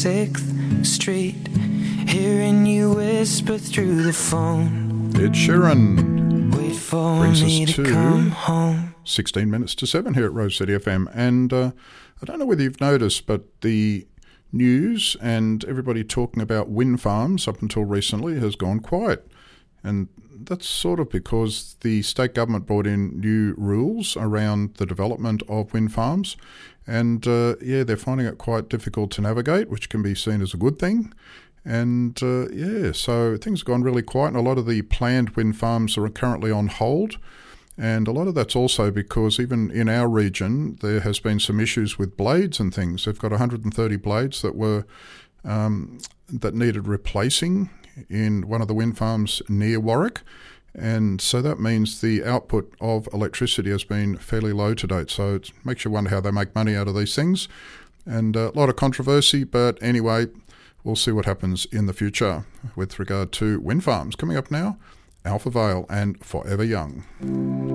6th Street, hearing you whisper through the phone. Ed Sheeran Wait for brings me us to to come home. 16 minutes to 7 here at Rose City FM. And I don't know whether you've noticed, but the news and everybody talking about wind farms up until recently has gone quiet. And that's sort of because the state government brought in new rules around the development of wind farms. And they're finding it quite difficult to navigate, which can be seen as a good thing. And so things have gone really quiet, and a lot of the planned wind farms are currently on hold. And a lot of that's also because even in our region, there has been some issues with blades and things. They've got 130 blades that were that needed replacing in one of the wind farms near Warwick. And so that means the output of electricity has been fairly low to date. So it makes you wonder how they make money out of these things. And a lot of controversy, but anyway, we'll see what happens in the future with regard to wind farms. Coming up now, Alpha Vale and Forever Young.